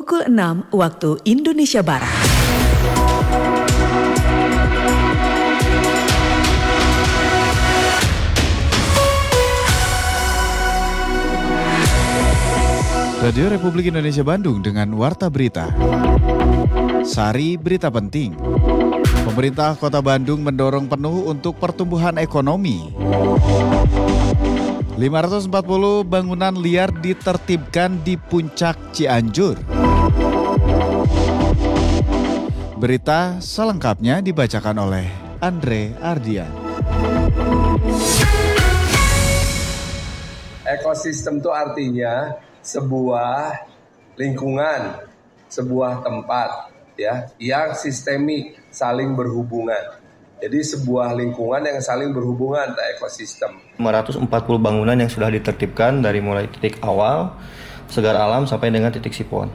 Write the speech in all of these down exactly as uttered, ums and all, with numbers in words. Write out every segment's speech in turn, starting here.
pukul enam waktu Indonesia Barat. Radio Republik Indonesia Bandung dengan Warta Berita. Sari berita penting. Pemerintah Kota Bandung mendorong penuh untuk pertumbuhan ekonomi. lima ratus empat puluh bangunan liar ditertibkan di Puncak Cianjur. Berita selengkapnya dibacakan oleh Andre Ardian. Ekosistem itu artinya sebuah lingkungan, sebuah tempat ya yang sistemik, saling berhubungan. Jadi sebuah lingkungan yang saling berhubungan, ekosistem. lima ratus empat puluh bangunan yang sudah ditertibkan dari mulai titik awal Segar Alam sampai dengan titik Sipon.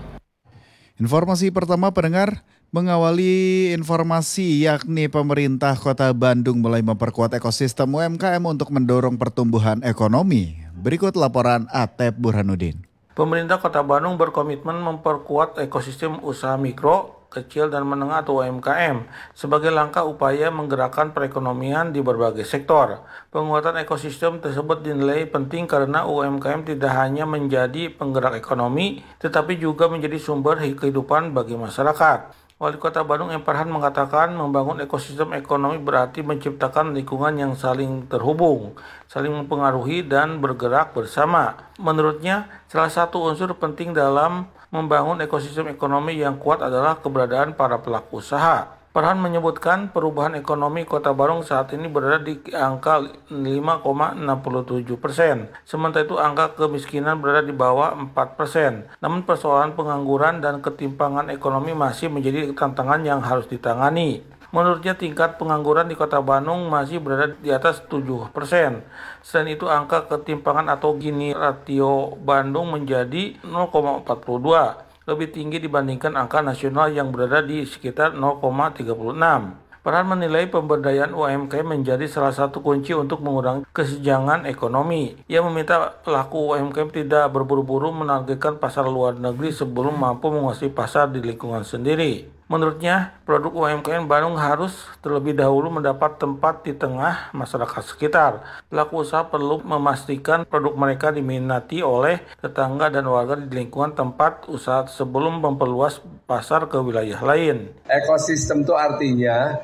Informasi pertama pendengar, mengawali informasi yakni pemerintah Kota Bandung mulai memperkuat ekosistem U M K M untuk mendorong pertumbuhan ekonomi. Berikut laporan Atep Burhanuddin. Pemerintah Kota Bandung berkomitmen memperkuat ekosistem usaha mikro, kecil dan menengah atau U M K M sebagai langkah upaya menggerakkan perekonomian di berbagai sektor. Penguatan ekosistem tersebut dinilai penting karena U M K M tidak hanya menjadi penggerak ekonomi, tetapi juga menjadi sumber kehidupan bagi masyarakat. Wali Kota Bandung M. Farhan mengatakan membangun ekosistem ekonomi berarti menciptakan lingkungan yang saling terhubung, saling mempengaruhi dan bergerak bersama. Menurutnya, salah satu unsur penting dalam membangun ekosistem ekonomi yang kuat adalah keberadaan para pelaku usaha. Farhan menyebutkan perubahan ekonomi Kota Bandung saat ini berada di angka lima koma enam tujuh persen. Sementara itu angka kemiskinan berada di bawah empat persen. Namun persoalan pengangguran dan ketimpangan ekonomi masih menjadi tantangan yang harus ditangani. Menurutnya tingkat pengangguran di Kota Bandung masih berada di atas tujuh persen. Selain itu angka ketimpangan atau Gini ratio Bandung menjadi nol koma empat dua. Lebih tinggi dibandingkan angka nasional yang berada di sekitar nol koma tiga enam. Farhan menilai pemberdayaan U M K M menjadi salah satu kunci untuk mengurangi kesenjangan ekonomi. Ia meminta pelaku U M K M tidak berburu-buru menargetkan pasar luar negeri sebelum mampu menguasai pasar di lingkungan sendiri. Menurutnya, produk U M K M Bandung harus terlebih dahulu mendapat tempat di tengah masyarakat sekitar. Pelaku usaha perlu memastikan produk mereka diminati oleh tetangga dan warga di lingkungan tempat usaha sebelum memperluas pasar ke wilayah lain. Ekosistem itu artinya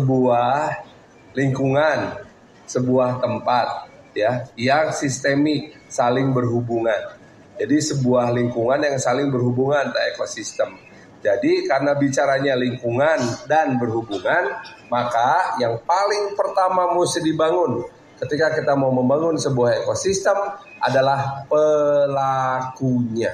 sebuah lingkungan, sebuah tempat ya yang sistemik, saling berhubungan. Jadi sebuah lingkungan yang saling berhubungan, ekosistem. Jadi karena bicaranya lingkungan dan berhubungan, maka yang paling pertama mesti dibangun ketika kita mau membangun sebuah ekosistem adalah pelakunya.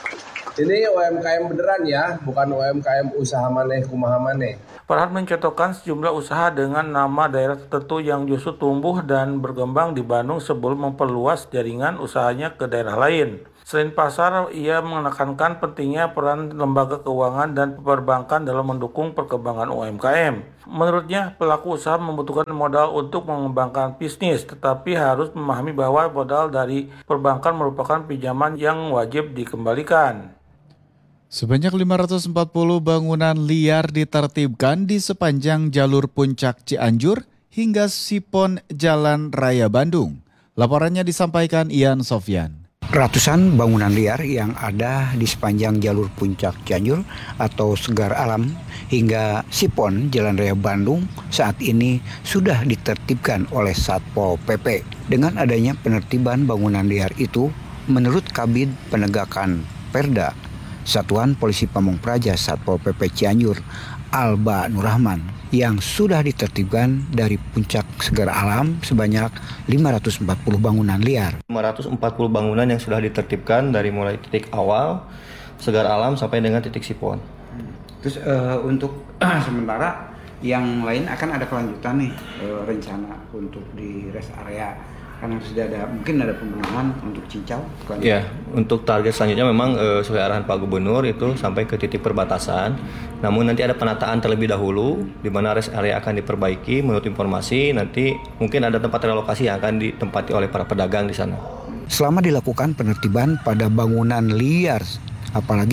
Ini U M K M beneran ya, bukan U M K M usaha maneh kumaha maneh. Farhan mencontohkan sejumlah usaha dengan nama daerah tertentu yang justru tumbuh dan berkembang di Bandung sebelum memperluas jaringan usahanya ke daerah lain. Selain pasar, ia menekankan pentingnya peran lembaga keuangan dan perbankan dalam mendukung perkembangan U M K M. Menurutnya, pelaku usaha membutuhkan modal untuk mengembangkan bisnis, tetapi harus memahami bahwa modal dari perbankan merupakan pinjaman yang wajib dikembalikan. Sebanyak lima ratus empat puluh bangunan liar ditertibkan di sepanjang jalur Puncak Cianjur hingga Sipon Jalan Raya Bandung. Laporannya disampaikan Ian Sofyan. Ratusan bangunan liar yang ada di sepanjang jalur Puncak Cianjur atau Segar Alam hingga Sipon Jalan Raya Bandung saat ini sudah ditertibkan oleh Satpol P P. Dengan adanya penertiban bangunan liar itu, menurut Kabid Penegakan Perda Satuan Polisi Pamung Praja Satpol P P Cianjur, Alba Nurrahman, yang sudah ditertibkan dari Puncak Segar Alam sebanyak lima ratus empat puluh bangunan liar. lima ratus empat puluh bangunan yang sudah ditertibkan dari mulai titik awal Segar Alam sampai dengan titik Sipon. Terus uh, untuk sementara yang lain akan ada kelanjutan nih uh, rencana untuk di rest area. Karena sudah ada mungkin ada pembangunan untuk Cincau. Ya, untuk target selanjutnya memang e, sesuai arahan Pak Gubernur itu sampai ke titik perbatasan. Namun nanti ada penataan terlebih dahulu di mana rest area akan diperbaiki. Menurut informasi nanti mungkin ada tempat relokasi yang akan ditempati oleh para pedagang di sana. Selama dilakukan penertiban pada bangunan liar, apalagi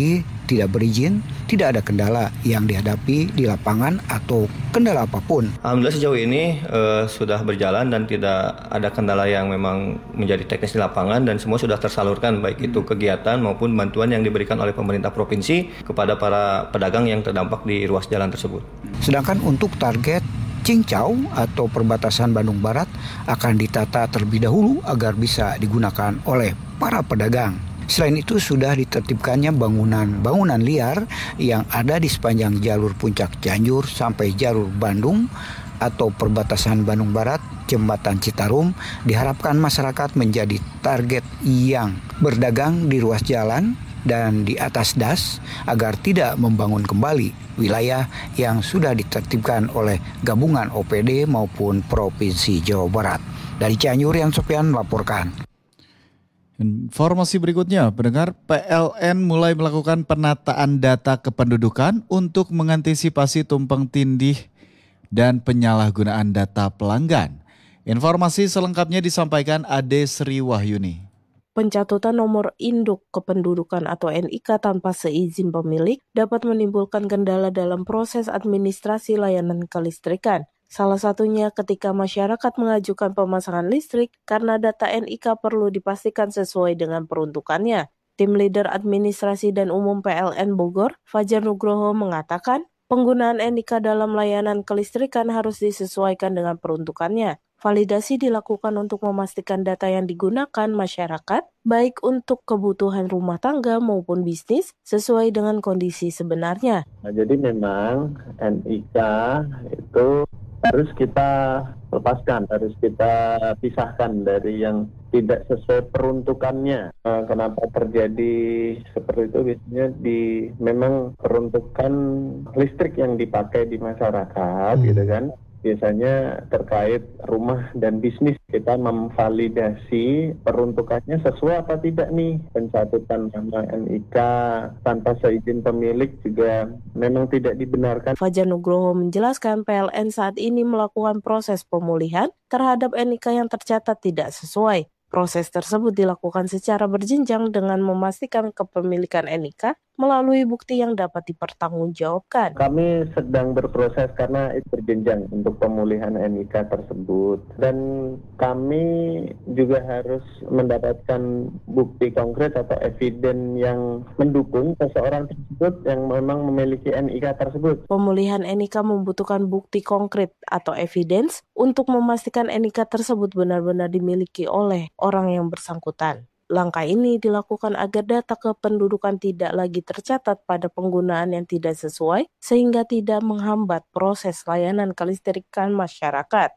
tidak berizin, tidak ada kendala yang dihadapi di lapangan atau kendala apapun. Alhamdulillah sejauh ini uh, sudah berjalan dan tidak ada kendala yang memang menjadi teknis di lapangan dan semua sudah tersalurkan baik itu kegiatan maupun bantuan yang diberikan oleh pemerintah provinsi kepada para pedagang yang terdampak di ruas jalan tersebut. Sedangkan untuk target Cincau atau perbatasan Bandung Barat akan ditata terlebih dahulu agar bisa digunakan oleh para pedagang. Selain itu sudah ditertibkannya bangunan-bangunan liar yang ada di sepanjang jalur Puncak Cianjur sampai jalur Bandung atau perbatasan Bandung Barat, Jembatan Citarum. Diharapkan masyarakat menjadi target yang berdagang di ruas jalan dan di atas das agar tidak membangun kembali wilayah yang sudah ditertibkan oleh gabungan O P D maupun Provinsi Jawa Barat. Dari Cianjur, Yan Sofian melaporkan. Informasi berikutnya, pendengar, P L N mulai melakukan penataan data kependudukan untuk mengantisipasi tumpang tindih dan penyalahgunaan data pelanggan. Informasi selengkapnya disampaikan Ade Sri Wahyuni. Pencatutan nomor induk kependudukan atau N I K tanpa seizin pemilik dapat menimbulkan kendala dalam proses administrasi layanan kelistrikan. Salah satunya ketika masyarakat mengajukan pemasangan listrik karena data N I K perlu dipastikan sesuai dengan peruntukannya. Tim Leader Administrasi dan Umum P L N Bogor, Fajar Nugroho mengatakan, penggunaan N I K dalam layanan kelistrikan harus disesuaikan dengan peruntukannya. Validasi dilakukan untuk memastikan data yang digunakan masyarakat, baik untuk kebutuhan rumah tangga maupun bisnis, sesuai dengan kondisi sebenarnya. Nah, jadi memang N I K itu harus kita lepaskan, harus kita pisahkan dari yang tidak sesuai peruntukannya. Nah, kenapa terjadi seperti itu? Biasanya di memang peruntukan listrik yang dipakai di masyarakat, hmm. gitu kan. Biasanya terkait rumah dan bisnis, kita memvalidasi peruntukannya sesuai apa tidak nih. Pencatutan nama N I K tanpa seizin pemilik juga memang tidak dibenarkan. Fajar Nugroho menjelaskan P L N saat ini melakukan proses pemulihan terhadap N I K yang tercatat tidak sesuai. Proses tersebut dilakukan secara berjenjang dengan memastikan kepemilikan N I K melalui bukti yang dapat dipertanggungjawabkan. Kami sedang berproses karena itu berjenjang untuk pemulihan N I K tersebut. Dan kami juga harus mendapatkan bukti konkret atau eviden yang mendukung seseorang tersebut yang memang memiliki N I K tersebut. Pemulihan N I K membutuhkan bukti konkret atau evidence untuk memastikan N I K tersebut benar-benar dimiliki oleh orang yang bersangkutan. Langkah ini dilakukan agar data kependudukan tidak lagi tercatat pada penggunaan yang tidak sesuai sehingga tidak menghambat proses layanan kelistrikan masyarakat.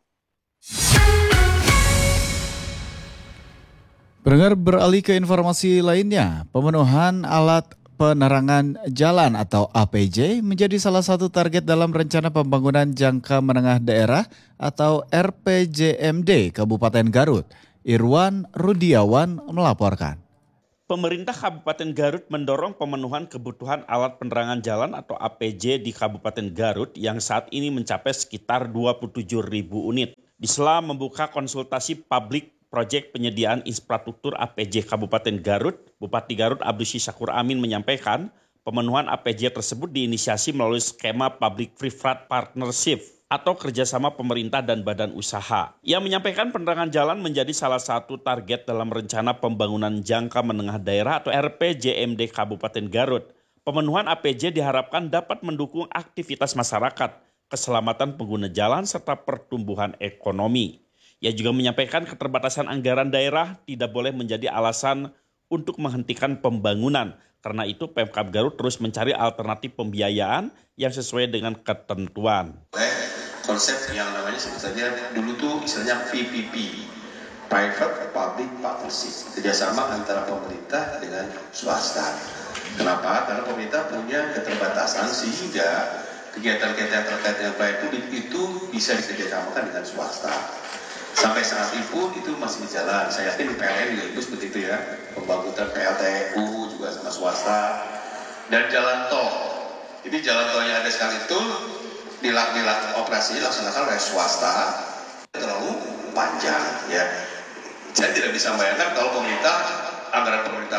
Pendengar, beralih ke informasi lainnya, pemenuhan alat penerangan jalan atau A P J menjadi salah satu target dalam rencana pembangunan jangka menengah daerah atau R P J M D Kabupaten Garut. Irwan Rudiawan melaporkan. Pemerintah Kabupaten Garut mendorong pemenuhan kebutuhan alat penerangan jalan atau A P J di Kabupaten Garut yang saat ini mencapai sekitar dua puluh tujuh ribu unit. Di sela membuka konsultasi publik proyek penyediaan infrastruktur A P J Kabupaten Garut, Bupati Garut Abdus Syakur Amin menyampaikan pemenuhan A P J tersebut diinisiasi melalui skema Public Private Partnership atau kerjasama pemerintah dan badan usaha. Ia menyampaikan penerangan jalan menjadi salah satu target dalam rencana pembangunan jangka menengah daerah atau R P J M D Kabupaten Garut. Pemenuhan A P J diharapkan dapat mendukung aktivitas masyarakat, keselamatan pengguna jalan, serta pertumbuhan ekonomi. Ia juga menyampaikan keterbatasan anggaran daerah tidak boleh menjadi alasan untuk menghentikan pembangunan. Karena itu Pemkab Garut terus mencari alternatif pembiayaan yang sesuai dengan ketentuan. Konsep yang namanya sebut saja dulu tuh istilahnya P P P, Private Public Partnership, kerjasama antara pemerintah dengan swasta. Kenapa? Karena pemerintah punya keterbatasan sehingga kegiatan-kegiatan terkait dengan pelayanan publik itu bisa dikerjasamakan dengan swasta. Sampai saat itu itu masih berjalan. Saya yakin P L N juga itu seperti itu ya, pembangunan P L T U juga sama swasta dan jalan tol. Jadi jalan tol yang ada sekarang itu dilakukan operasi dilaksanakan oleh swasta terlalu panjang ya. Saya tidak bisa bayangkan kalau pemerintah anggaran pemerintah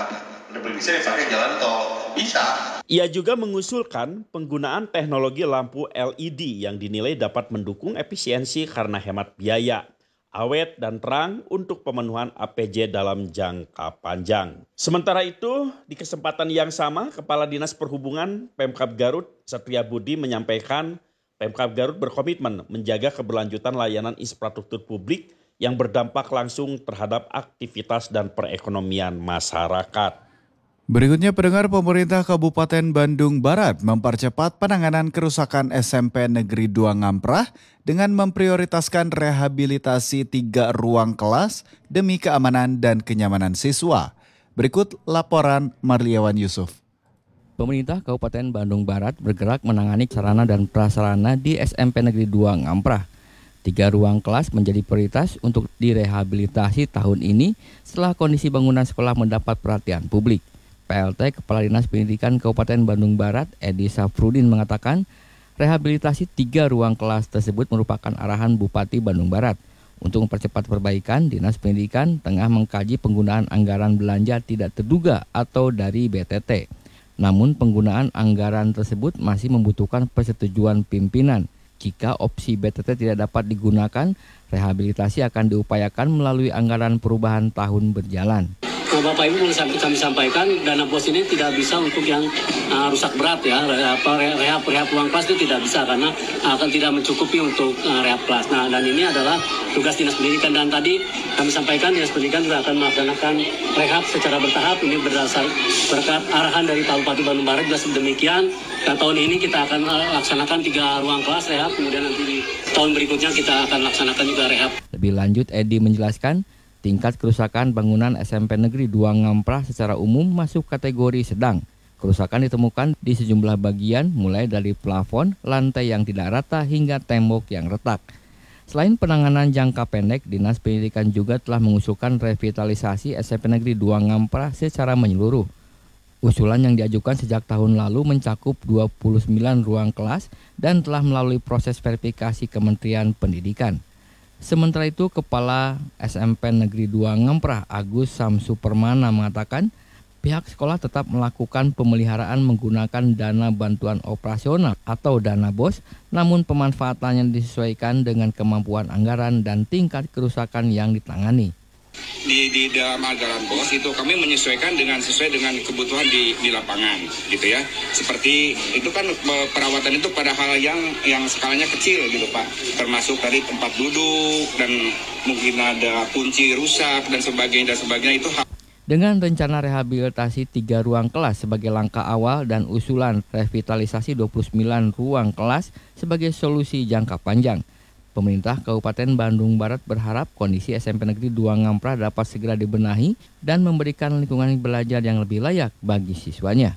Bisa dipakai jalan tol, bisa. Ia juga mengusulkan penggunaan teknologi lampu L E D yang dinilai dapat mendukung efisiensi karena hemat biaya, awet dan terang untuk pemenuhan A P J dalam jangka panjang. Sementara itu, di kesempatan yang sama, Kepala Dinas Perhubungan Pemkab Garut, Satria Budi menyampaikan Pemkab Garut berkomitmen menjaga keberlanjutan layanan infrastruktur publik yang berdampak langsung terhadap aktivitas dan perekonomian masyarakat. Berikutnya pendengar, pemerintah Kabupaten Bandung Barat mempercepat penanganan kerusakan S M P Negeri dua Ngamprah dengan memprioritaskan rehabilitasi tiga ruang kelas demi keamanan dan kenyamanan siswa. Berikut laporan Marliawan Yusuf. Pemerintah Kabupaten Bandung Barat bergerak menangani sarana dan prasarana di S M P Negeri dua Ngamprah. Tiga ruang kelas menjadi prioritas untuk direhabilitasi tahun ini setelah kondisi bangunan sekolah mendapat perhatian publik. P L T Kepala Dinas Pendidikan Kabupaten Bandung Barat, Edi Safrudin mengatakan, rehabilitasi tiga ruang kelas tersebut merupakan arahan Bupati Bandung Barat. Untuk mempercepat perbaikan, Dinas Pendidikan tengah mengkaji penggunaan anggaran belanja tidak terduga atau dari B T T. Namun penggunaan anggaran tersebut masih membutuhkan persetujuan pimpinan. Jika opsi B T T tidak dapat digunakan, rehabilitasi akan diupayakan melalui anggaran perubahan tahun berjalan. Bapak Ibu boleh kami sampaikan, dana bos ini tidak bisa untuk yang uh, rusak berat ya, apa rehab rehab ruang kelas itu tidak bisa karena akan tidak mencukupi untuk uh, rehab kelas. Nah, dan ini adalah tugas Dinas Pendidikan, dan tadi kami sampaikan Dinas Pendidikan juga akan melaksanakan rehab secara bertahap. Ini berdasar berkat arahan dari Pak Bupati Bandung Barat juga demikian. Dan tahun ini kita akan uh, laksanakan tiga ruang kelas rehab, kemudian nanti di tahun berikutnya kita akan laksanakan juga rehab. Lebih lanjut, Edi menjelaskan, tingkat kerusakan bangunan S M P Negeri dua Ngamprah secara umum masuk kategori sedang. Kerusakan ditemukan di sejumlah bagian mulai dari plafon, lantai yang tidak rata hingga tembok yang retak. Selain penanganan jangka pendek, Dinas Pendidikan juga telah mengusulkan revitalisasi S M P Negeri dua Ngamprah secara menyeluruh. Usulan yang diajukan sejak tahun lalu mencakup dua puluh sembilan ruang kelas dan telah melalui proses verifikasi Kementerian Pendidikan. Sementara itu, Kepala S M P Negeri dua Ngamprah, Agus Samsupermana mengatakan pihak sekolah tetap melakukan pemeliharaan menggunakan dana bantuan operasional atau dana bos, namun pemanfaatannya disesuaikan dengan kemampuan anggaran dan tingkat kerusakan yang ditangani. Di, di dalam anggaran bos itu kami menyesuaikan dengan sesuai dengan kebutuhan di, di lapangan gitu ya. Seperti itu kan perawatan itu pada hal yang yang skalanya kecil gitu Pak. Termasuk tadi tempat duduk dan mungkin ada kunci rusak dan sebagainya dan sebagainya itu hal. Dengan rencana rehabilitasi tiga ruang kelas sebagai langkah awal dan usulan revitalisasi dua puluh sembilan ruang kelas sebagai solusi jangka panjang, pemerintah Kabupaten Bandung Barat berharap kondisi S M P Negeri dua Ngamprah dapat segera dibenahi dan memberikan lingkungan belajar yang lebih layak bagi siswanya.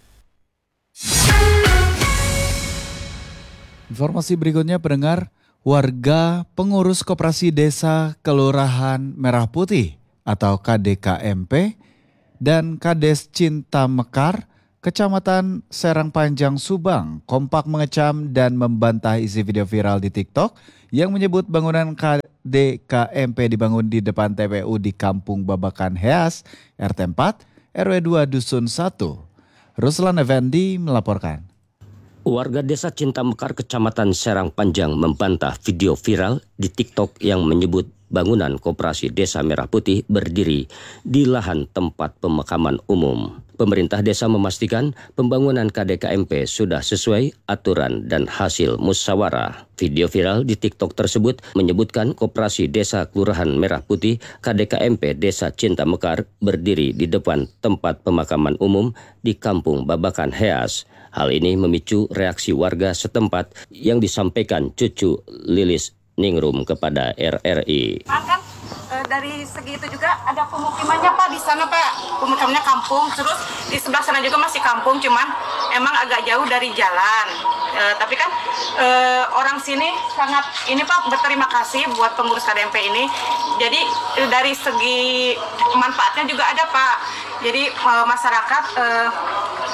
Informasi berikutnya pendengar, warga pengurus Koperasi Desa Kelurahan Merah Putih atau K D K M P dan Kades Cinta Mekar, Kecamatan Serang Panjang Subang kompak mengecam dan membantah isi video viral di TikTok yang menyebut bangunan K D K M P dibangun di depan T P U di Kampung Babakan Heas, R T empat, R W dua Dusun satu. Ruslan Effendi melaporkan. Warga Desa Cinta Mekar, Kecamatan Serang Panjang membantah video viral di TikTok yang menyebut bangunan Koperasi Desa Merah Putih berdiri di lahan tempat pemakaman umum. Pemerintah desa memastikan pembangunan K D K M P sudah sesuai aturan dan hasil musyawarah. Video viral di TikTok tersebut menyebutkan Koperasi Desa Kelurahan Merah Putih K D K M P Desa Cinta Mekar berdiri di depan tempat pemakaman umum di Kampung Babakan Heas. Hal ini memicu reaksi warga setempat yang disampaikan cucu Lilis Ningrum kepada R R I. Kan e, dari segi itu juga ada pemukimannya Pak di sana Pak, pemukimannya kampung, terus di sebelah sana juga masih kampung, cuman emang agak jauh dari jalan. E, tapi kan e, orang sini sangat ini Pak berterima kasih buat pengurus K D M P ini. Jadi e, dari segi manfaatnya juga ada Pak. Jadi e, masyarakat e,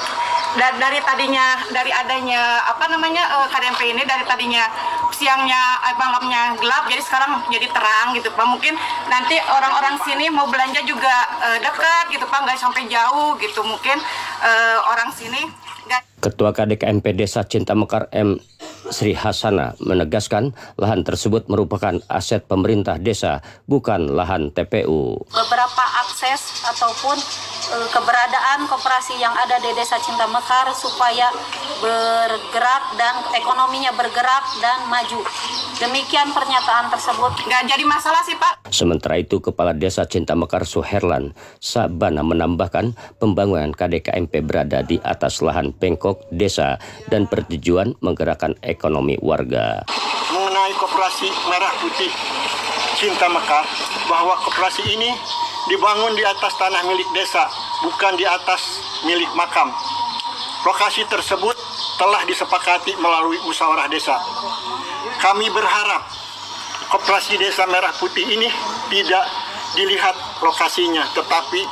dari, dari tadinya dari adanya apa namanya uh, K D M P ini dari tadinya siangnya eh, malamnya gelap jadi sekarang jadi terang gitu Pak. Mungkin nanti orang-orang sini mau belanja juga uh, dekat gitu Pak, nggak sampai jauh gitu. Mungkin uh, orang sini gak... Ketua K D K M P Desa Cinta Mekar M. Sri Hasana menegaskan lahan tersebut merupakan aset pemerintah desa, bukan lahan T P U. Beberapa akses ataupun e, keberadaan koperasi yang ada di Desa Cinta Mekar supaya bergerak dan ekonominya bergerak dan maju. Demikian pernyataan tersebut. Nggak jadi masalah sih Pak. Sementara itu, Kepala Desa Cinta Mekar Suherlan Sabana menambahkan pembangunan K D K M P berada di atas lahan Pemkot desa dan bertujuan menggerakkan ekonomi warga. Mengenai koperasi Merah Putih Cinta Mekar, bahwa koperasi ini dibangun di atas tanah milik desa, bukan di atas milik makam. Lokasi tersebut telah disepakati melalui musyawarah desa. Kami berharap koperasi Desa Merah Putih ini tidak dilihat lokasinya, tetapi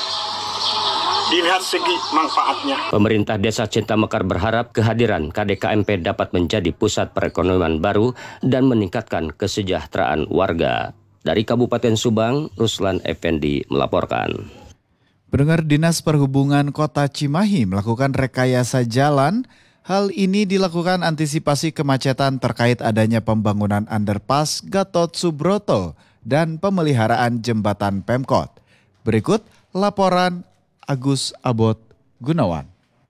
dilihat segi manfaatnya. Pemerintah Desa Cinta Mekar berharap kehadiran K D K M P dapat menjadi pusat perekonomian baru dan meningkatkan kesejahteraan warga. Dari Kabupaten Subang, Ruslan Effendi melaporkan. Pendengar, Dinas Perhubungan Kota Cimahi melakukan rekayasa jalan. Hal ini dilakukan antisipasi kemacetan terkait adanya pembangunan underpass Gatot Subroto dan pemeliharaan jembatan Pemkot. Berikut laporan Agus Abot Gunawan.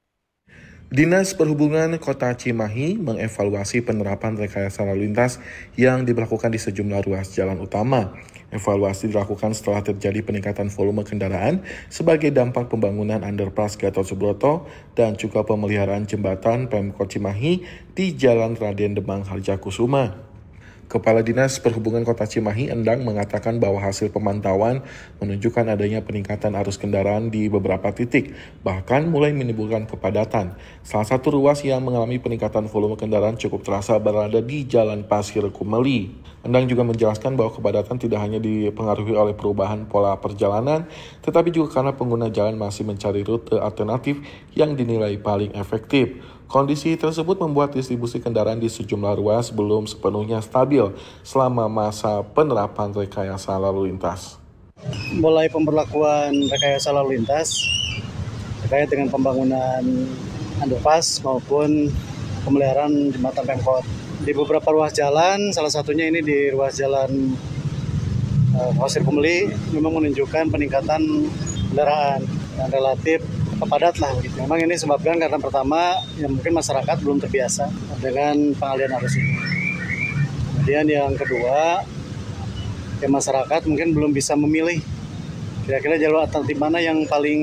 Dinas Perhubungan Kota Cimahi mengevaluasi penerapan rekayasa lalu lintas yang diberlakukan di sejumlah ruas jalan utama. Evaluasi dilakukan setelah terjadi peningkatan volume kendaraan sebagai dampak pembangunan underpass Gatot Subroto dan juga pemeliharaan jembatan Pemkot Cimahi di Jalan Raden Demang Harjakusuma. Kepala Dinas Perhubungan Kota Cimahi Endang mengatakan bahwa hasil pemantauan menunjukkan adanya peningkatan arus kendaraan di beberapa titik, bahkan mulai menimbulkan kepadatan. Salah satu ruas yang mengalami peningkatan volume kendaraan cukup terasa berada di Jalan Pasir Kumeli. Endang juga menjelaskan bahwa kepadatan tidak hanya dipengaruhi oleh perubahan pola perjalanan, tetapi juga karena pengguna jalan masih mencari rute alternatif yang dinilai paling efektif. Kondisi tersebut membuat distribusi kendaraan di sejumlah ruas belum sepenuhnya stabil selama masa penerapan rekayasa lalu lintas. Mulai pemberlakuan rekayasa lalu lintas terkait dengan pembangunan underpass maupun pemeliharaan jembatan Pemkot. Di beberapa ruas jalan, salah satunya ini di ruas jalan uh, Pasir Kumeli, memang menunjukkan peningkatan kendaraan yang relatif padat lah begitu. Memang ini disebabkan karena pertama yang mungkin masyarakat belum terbiasa dengan pengalihan arus ini. Kemudian yang kedua, ya masyarakat mungkin belum bisa memilih kira-kira jalur alternatif mana yang paling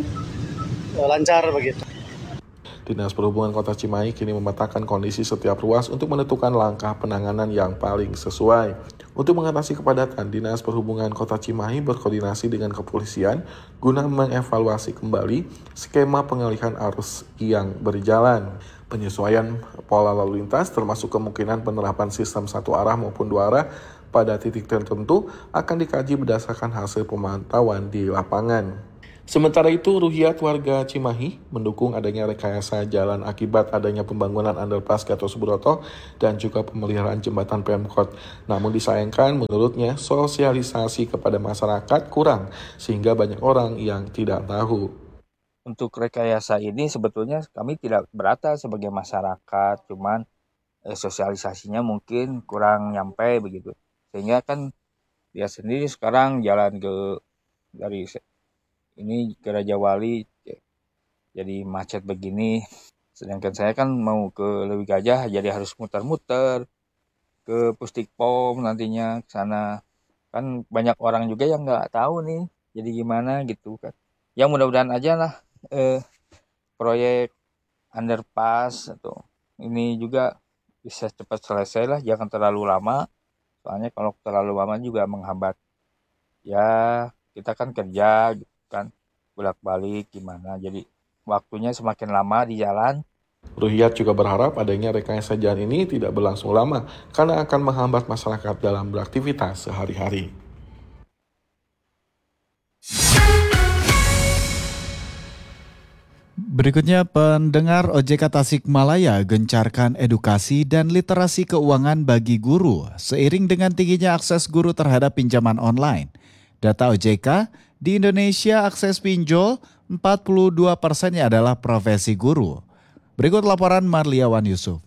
lancar begitu. Dinas Perhubungan Kota Cimahi kini memetakan kondisi setiap ruas untuk menentukan langkah penanganan yang paling sesuai. Untuk mengatasi kepadatan, Dinas Perhubungan Kota Cimahi berkoordinasi dengan kepolisian guna mengevaluasi kembali skema pengalihan arus yang berjalan. Penyesuaian pola lalu lintas termasuk kemungkinan penerapan sistem satu arah maupun dua arah pada titik tertentu akan dikaji berdasarkan hasil pemantauan di lapangan. Sementara itu, Ruhiat warga Cimahi mendukung adanya rekayasa jalan akibat adanya pembangunan underpass Gatot Subroto dan juga pemeliharaan jembatan Pemkot. Namun disayangkan menurutnya sosialisasi kepada masyarakat kurang sehingga banyak orang yang tidak tahu. Untuk rekayasa ini sebetulnya kami tidak berata sebagai masyarakat, cuman eh, sosialisasinya mungkin kurang nyampe begitu. Sehingga kan dia sendiri sekarang jalan ke dari ini ke Raja Wali jadi macet begini, sedangkan saya kan mau ke Lewi Gajah jadi harus muter-muter ke Pusdikpom nantinya ke sana. Kan banyak orang juga yang nggak tahu nih jadi gimana gitu kan. Ya mudah-mudahan aja lah eh, proyek underpass atau ini juga bisa cepat selesai lah, jangan terlalu lama, soalnya kalau terlalu lama juga menghambat ya kita kan kerja gitu kan, bolak-balik gimana, jadi waktunya semakin lama di jalan. Ruhiat juga berharap adanya rekayasa jalan ini tidak berlangsung lama karena akan menghambat masyarakat dalam beraktivitas sehari-hari. Berikutnya, pendengar O J K Tasikmalaya gencarkan edukasi dan literasi keuangan bagi guru seiring dengan tingginya akses guru terhadap pinjaman online. Data O J K, di Indonesia akses pinjol empat puluh dua persennya adalah profesi guru. Berikut laporan Marliawan Yusuf.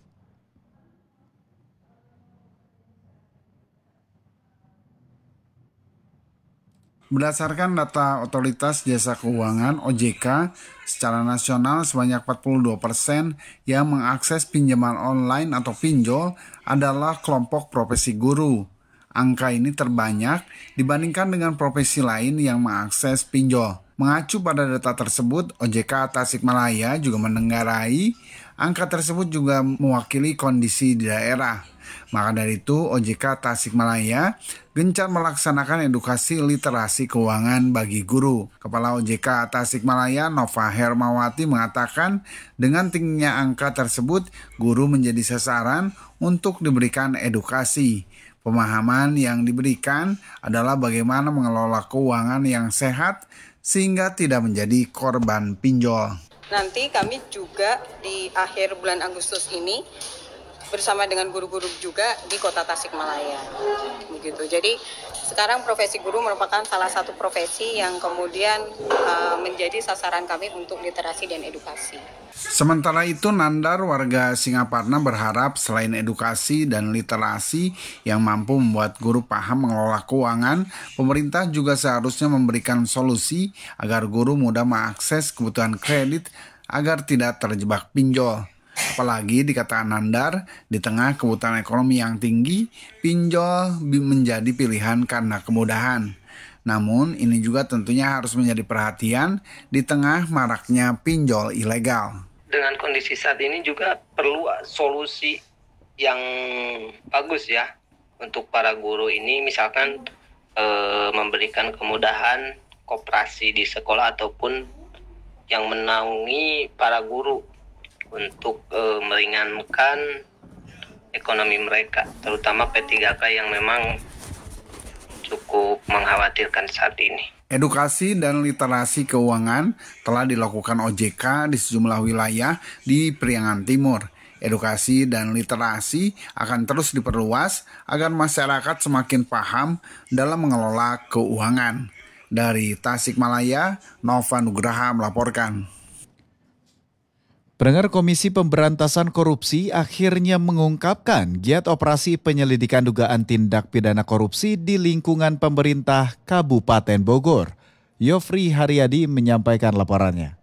Berdasarkan data Otoritas Jasa Keuangan O J K, secara nasional sebanyak empat puluh dua persen yang mengakses pinjaman online atau pinjol adalah kelompok profesi guru. Angka ini terbanyak dibandingkan dengan profesi lain yang mengakses pinjol. Mengacu pada data tersebut, O J K Tasikmalaya juga menenggarai angka tersebut juga mewakili kondisi di daerah. Maka dari itu, O J K Tasikmalaya gencar melaksanakan edukasi literasi keuangan bagi guru. Kepala O J K Tasikmalaya Nova Hermawati mengatakan dengan tingginya angka tersebut, guru menjadi sasaran untuk diberikan edukasi. Pemahaman yang diberikan adalah bagaimana mengelola keuangan yang sehat sehingga tidak menjadi korban pinjol. Nanti kami juga di akhir bulan Agustus ini bersama dengan guru-guru juga di Kota Tasikmalaya. Begitu. Jadi sekarang profesi guru merupakan salah satu profesi yang kemudian uh, menjadi sasaran kami untuk literasi dan edukasi. Sementara itu, Nandar warga Singaparna berharap selain edukasi dan literasi yang mampu membuat guru paham mengelola keuangan, pemerintah juga seharusnya memberikan solusi agar guru mudah mengakses kebutuhan kredit agar tidak terjebak pinjol. Apalagi dikatakan Nandar, di tengah kebutuhan ekonomi yang tinggi, pinjol menjadi pilihan karena kemudahan. Namun ini juga tentunya harus menjadi perhatian di tengah maraknya pinjol ilegal. Dengan kondisi saat ini juga perlu solusi yang bagus ya untuk para guru ini, misalkan eh, memberikan kemudahan koperasi di sekolah ataupun yang menaungi para guru untuk e, meringankan ekonomi mereka, terutama P tiga K yang memang cukup mengkhawatirkan saat ini. Edukasi dan literasi keuangan telah dilakukan O J K di sejumlah wilayah di Priangan Timur. Edukasi dan literasi akan terus diperluas agar masyarakat semakin paham dalam mengelola keuangan. Dari Tasikmalaya, Nova Nugraha melaporkan. Pendengar, Komisi Pemberantasan Korupsi akhirnya mengungkapkan giat operasi penyelidikan dugaan tindak pidana korupsi di lingkungan pemerintah Kabupaten Bogor. Yofri Haryadi menyampaikan laporannya.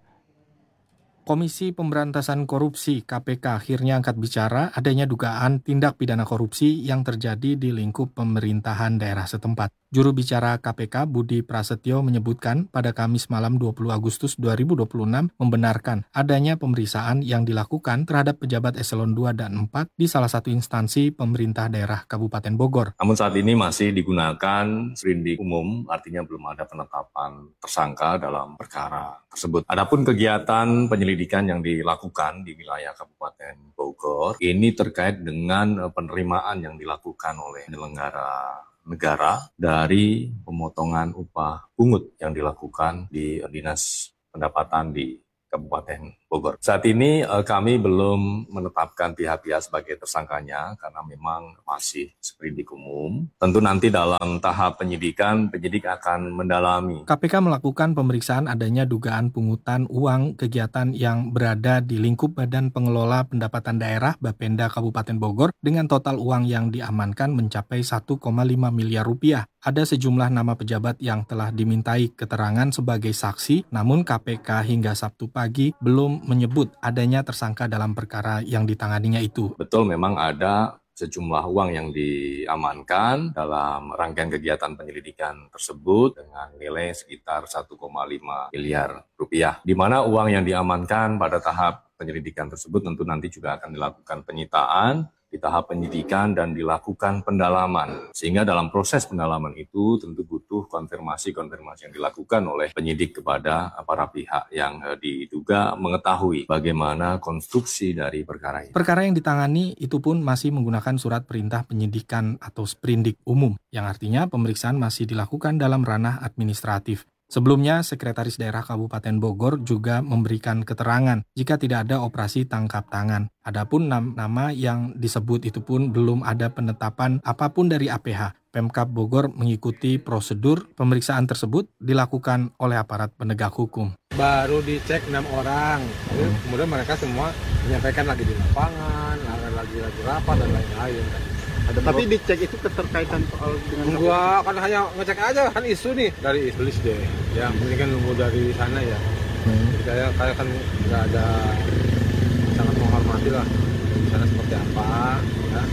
Komisi Pemberantasan Korupsi K P K akhirnya angkat bicara adanya dugaan tindak pidana korupsi yang terjadi di lingkup pemerintahan daerah setempat. Juru bicara K P K Budi Prasetyo menyebutkan pada Kamis malam dua puluh Agustus dua ribu dua puluh enam membenarkan adanya pemeriksaan yang dilakukan terhadap pejabat eselon dua dan empat di salah satu instansi pemerintah daerah Kabupaten Bogor. Namun saat ini masih digunakan sprindik umum, artinya belum ada penetapan tersangka dalam perkara tersebut. Adapun kegiatan penyelidikan yang dilakukan di wilayah Kabupaten Bogor ini terkait dengan penerimaan yang dilakukan oleh penyelenggara negara dari pemotongan upah pungut yang dilakukan di Dinas Pendapatan di Kabupaten Bogor. Saat ini eh, kami belum menetapkan pihak-pihak sebagai tersangkanya karena memang masih sprindik umum. Tentu nanti dalam tahap penyidikan, penyidik akan mendalami. K P K melakukan pemeriksaan adanya dugaan pungutan uang kegiatan yang berada di lingkup Badan Pengelola Pendapatan Daerah Bapenda Kabupaten Bogor dengan total uang yang diamankan mencapai satu koma lima miliar rupiah. Ada sejumlah nama pejabat yang telah dimintai keterangan sebagai saksi, namun K P K hingga Sabtu pagi belum menyebut adanya tersangka dalam perkara yang ditanganinya itu. Betul, memang ada sejumlah uang yang diamankan dalam rangkaian kegiatan penyelidikan tersebut dengan nilai sekitar satu koma lima miliar rupiah. Di mana uang yang diamankan pada tahap penyelidikan tersebut tentu nanti juga akan dilakukan penyitaan di tahap penyidikan dan dilakukan pendalaman. Sehingga dalam proses pendalaman itu tentu butuh konfirmasi-konfirmasi yang dilakukan oleh penyidik kepada para pihak yang diduga mengetahui bagaimana konstruksi dari perkara ini. Perkara yang ditangani itu pun masih menggunakan surat perintah penyidikan atau sprindik umum, yang artinya pemeriksaan masih dilakukan dalam ranah administratif. Sebelumnya, Sekretaris Daerah Kabupaten Bogor juga memberikan keterangan jika tidak ada operasi tangkap tangan. Adapun nama yang disebut itu pun belum ada penetapan apapun dari A P H. Pemkab Bogor mengikuti prosedur pemeriksaan tersebut dilakukan oleh aparat penegak hukum. Baru dicek enam orang, hmm. kemudian mereka semua menyampaikan lagi di lapangan, lagi lagi rapat dan lain-lain. Ada Tapi dua... dicek itu keterkaitan soal dengan gua kan hanya ngecek aja kan isu nih dari Iblis deh. Ya mungkin kan nunggu dari sana ya. Hmm. Jadi kayak kayak kan nggak ada, sangat menghormati lah di sana seperti apa ya.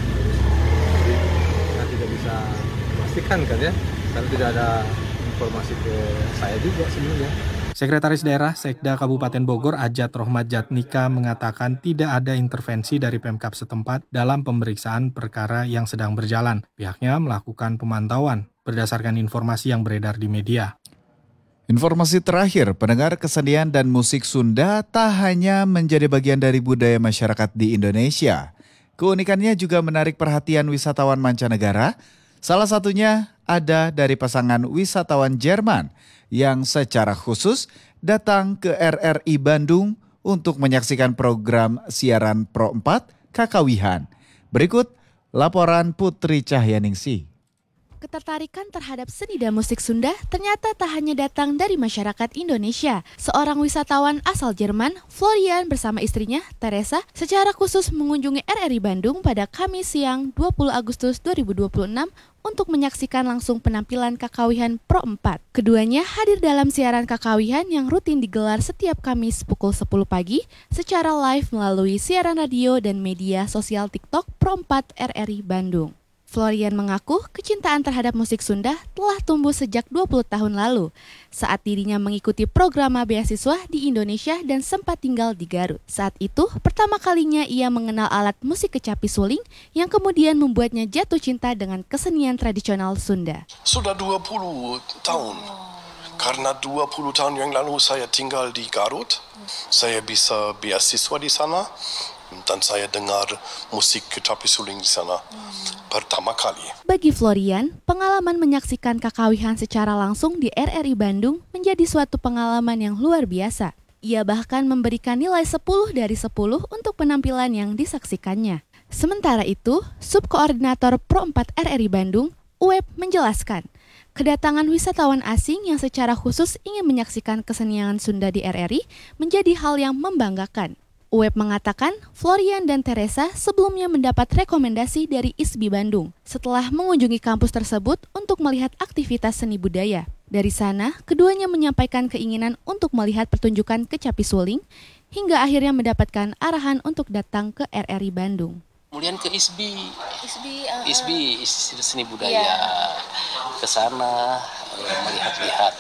Jadi kita tidak bisa memastikan kan ya, karena tidak ada informasi ke saya juga sebenarnya. Sekretaris Daerah Sekda Kabupaten Bogor Ajat Rohmat Jatnika mengatakan tidak ada intervensi dari Pemkab setempat dalam pemeriksaan perkara yang sedang berjalan. Pihaknya melakukan pemantauan berdasarkan informasi yang beredar di media. Informasi terakhir, pendengar, kesenian dan musik Sunda tak hanya menjadi bagian dari budaya masyarakat di Indonesia. Keunikannya juga menarik perhatian wisatawan mancanegara. Salah satunya ada dari pasangan wisatawan Jerman yang secara khusus datang ke R R I Bandung untuk menyaksikan program siaran Pro empat Kakawihan. Berikut laporan Putri Cahyaningsih. Ketertarikan terhadap seni dan musik Sunda ternyata tak hanya datang dari masyarakat Indonesia. Seorang wisatawan asal Jerman, Florian bersama istrinya, Teresa, secara khusus mengunjungi R R I Bandung pada Kamis siang dua puluh Agustus dua ribu dua puluh enam untuk menyaksikan langsung penampilan Kakawihan Pro empat. Keduanya hadir dalam siaran Kakawihan yang rutin digelar setiap Kamis pukul sepuluh pagi secara live melalui siaran radio dan media sosial TikTok Pro empat R R I Bandung. Florian mengaku kecintaan terhadap musik Sunda telah tumbuh sejak dua puluh tahun lalu, saat dirinya mengikuti program beasiswa di Indonesia dan sempat tinggal di Garut. Saat itu, pertama kalinya ia mengenal alat musik kecapi suling yang kemudian membuatnya jatuh cinta dengan kesenian tradisional Sunda. Sudah dua puluh tahun, karena dua puluh tahun yang lalu saya tinggal di Garut, saya bisa beasiswa di sana. Dan saya dengar musik kecapi suling di sana hmm. pertama kali. Bagi Florian, pengalaman menyaksikan Kakawihan secara langsung di R R I Bandung menjadi suatu pengalaman yang luar biasa. Ia bahkan memberikan nilai sepuluh dari sepuluh untuk penampilan yang disaksikannya. Sementara itu, Subkoordinator Pro empat R R I Bandung, U E P, menjelaskan, kedatangan wisatawan asing yang secara khusus ingin menyaksikan kesenian Sunda di R R I menjadi hal yang membanggakan. U E P mengatakan Florian dan Teresa sebelumnya mendapat rekomendasi dari I S B I Bandung setelah mengunjungi kampus tersebut untuk melihat aktivitas seni budaya. Dari sana, keduanya menyampaikan keinginan untuk melihat pertunjukan kecapi suling hingga akhirnya mendapatkan arahan untuk datang ke R R I Bandung. Kemudian ke I S B I, I S B I, uh, I S B I, Institut Seni Budaya, yeah. Ke sana melihat-lihat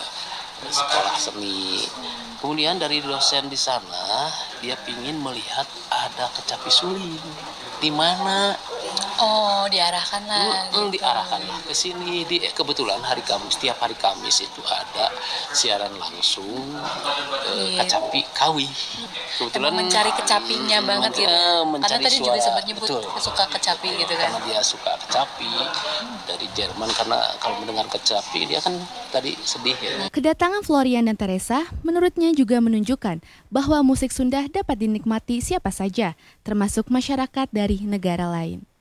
sekolah seni. Kemudian dari dosen di sana dia ingin melihat ada kecapi suling. Di mana? Oh, diarahkan lah. Hmm, gitu. Diarahkan lah ke sini. Di kebetulan hari Kamis, setiap hari Kamis itu ada siaran langsung eh, kecapi kawi. Kebetulan emang mencari kecapinya hmm, banget gitu. Karena tadi suara, juga sempat nyebut betul. suka kecapi gitu kan. Karena dia suka kecapi dari Jerman, karena kalau mendengar kecapi dia kan tadi sedih ya. Kedatangan Florian dan Teresa menurutnya juga menunjukkan bahwa musik Sunda dapat dinikmati siapa saja, termasuk masyarakat dari negara lain.